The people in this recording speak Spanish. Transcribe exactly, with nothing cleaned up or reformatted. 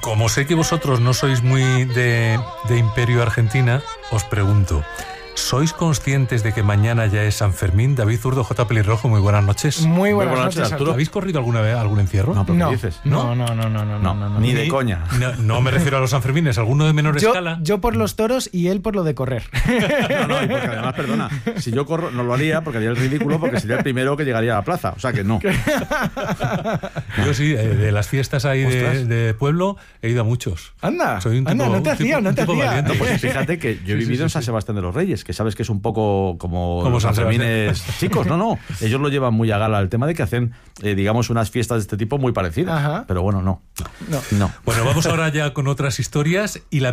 Como sé que vosotros no sois muy de, de Imperio Argentina, os pregunto, ¿sois conscientes de que mañana ya es San Fermín? David Zurdo, J. Pelirrojo, muy buenas noches. Muy buenas, muy buenas noches, Arturo. ¿Habéis corrido alguna vez algún encierro? No, pero no, ¿qué dices? No, no, no, no, no, no, no, no, no ni no. de coña. No, no me refiero a los Sanfermines, alguno de menor yo, escala. Yo por los toros y él por lo de correr. No, no, y porque además, perdona, si yo corro no lo haría porque haría el ridículo, porque sería el primero que llegaría a la plaza, o sea que no. Yo sí, de las fiestas ahí de, de pueblo he ido a muchos. Anda, Soy un tipo, anda, no te hacía, no te hacía. No, pues fíjate que yo he sí, vivido sí, en sí, San sí. Sebastián de los Reyes, que sabes que es un poco como, Como los San Sanfermines chicos, no, no, ellos lo llevan muy a gala el tema de que hacen, eh, digamos, unas fiestas de este tipo muy parecidas. Ajá. Pero bueno, no, No. no. Bueno, vamos ahora ya con otras historias y la